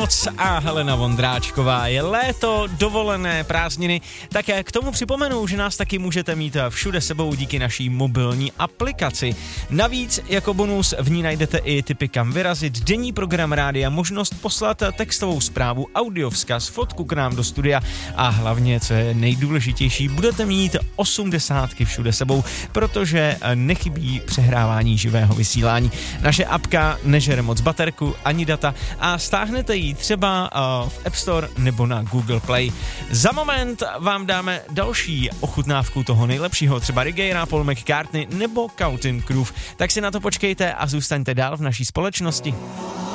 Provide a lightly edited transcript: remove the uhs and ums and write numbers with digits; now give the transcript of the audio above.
Vánoc a Helena Vondráčková. Je léto, dovolené, prázdniny, tak k tomu připomenu, že nás taky můžete mít všude sebou díky naší mobilní aplikaci. Navíc jako bonus v ní najdete i tipy kam vyrazit, denní program rádia, možnost poslat textovou zprávu, audiovzkaz, fotku k nám do studia a hlavně, co je nejdůležitější, budete mít 80 všude sebou, protože nechybí přehrávání živého vysílání. Naše apka nežere moc baterku ani data a stáhnete ji třeba v App Store nebo na Google Play. Za moment vám dáme další ochutnávku toho nejlepšího, třeba Rigera, Paul McCartney nebo Counting Crows. Tak si na to počkejte a zůstaňte dál v naší společnosti.